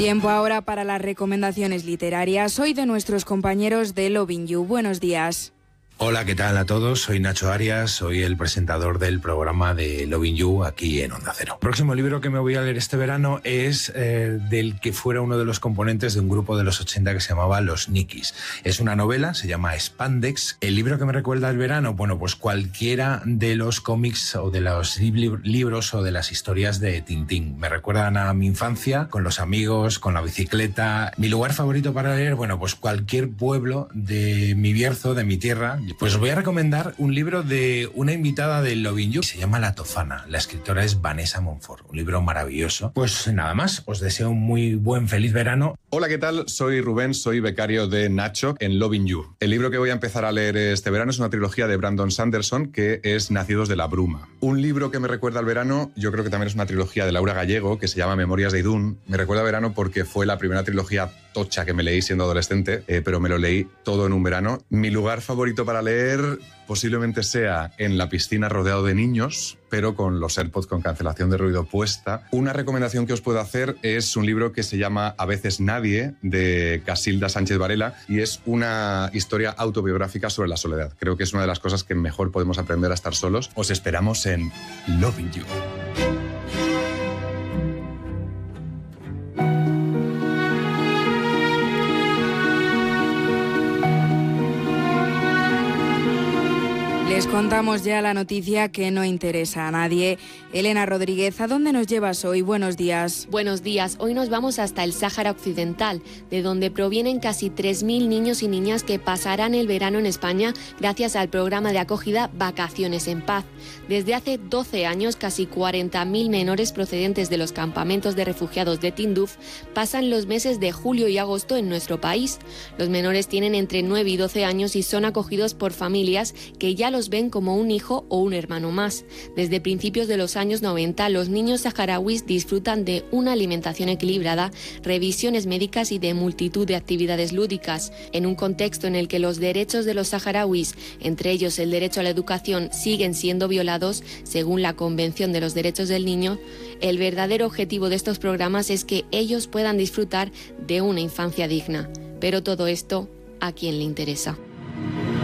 Tiempo ahora para las recomendaciones literarias, hoy de nuestros compañeros de Loving You. Buenos días. Hola, ¿qué tal a todos? Soy Nacho Arias, soy el presentador del programa de Loving You aquí en Onda Cero. El próximo libro que me voy a leer este verano es del que fuera uno de los componentes de un grupo de los 80 que se llamaba Los Nikis. Es una novela, se llama Spandex. El libro que me recuerda al verano, bueno, pues cualquiera de los cómics o de los libros o de las historias de Tintín. Me recuerdan a mi infancia, con los amigos, con la bicicleta. Mi lugar favorito para leer, bueno, pues cualquier pueblo de mi Bierzo, de mi tierra. Pues os voy a recomendar un libro de una invitada de Loving You, se llama La Tofana. La escritora es Vanessa Monfort, un libro maravilloso. Pues nada más, os deseo un muy buen, feliz verano. Hola, ¿qué tal? Soy Rubén, soy becario de Nacho en Loving You. El libro que voy a empezar a leer este verano es una trilogía de Brandon Sanderson que es Nacidos de la Bruma. Un libro que me recuerda al verano, yo creo que también es una trilogía de Laura Gallego que se llama Memorias de Idún. Me recuerda al verano porque fue la primera trilogía tocha que me leí siendo adolescente, pero me lo leí todo en un verano. Mi lugar favorito para leer posiblemente sea en la piscina rodeado de niños, pero con los AirPods con cancelación de ruido puesta. Una recomendación que os puedo hacer es un libro que se llama A veces nadie, de Casilda Sánchez Varela, y es una historia autobiográfica sobre la soledad. Creo que es una de las cosas que mejor podemos aprender a estar solos. Os esperamos en Loving You. Les contamos ya la noticia que no interesa a nadie. Elena Rodríguez, ¿a dónde nos llevas hoy? Buenos días. Buenos días. Hoy nos vamos hasta el Sáhara Occidental, de donde provienen casi 3.000 niños y niñas que pasarán el verano en España gracias al programa de acogida Vacaciones en Paz. Desde hace 12 años, casi 40.000 menores procedentes de los campamentos de refugiados de Tinduf pasan los meses de julio y agosto en nuestro país. Los menores tienen entre 9 y 12 años y son acogidos por familias que ya los ven como un hijo o un hermano más. Desde principios de los años 90, los niños saharauis disfrutan de una alimentación equilibrada, revisiones médicas y de multitud de actividades lúdicas. En un contexto en el que los derechos de los saharauis, entre ellos el derecho a la educación, siguen siendo violados, según la Convención de los Derechos del Niño, el verdadero objetivo de estos programas es que ellos puedan disfrutar de una infancia digna. Pero todo esto, ¿a quién le interesa?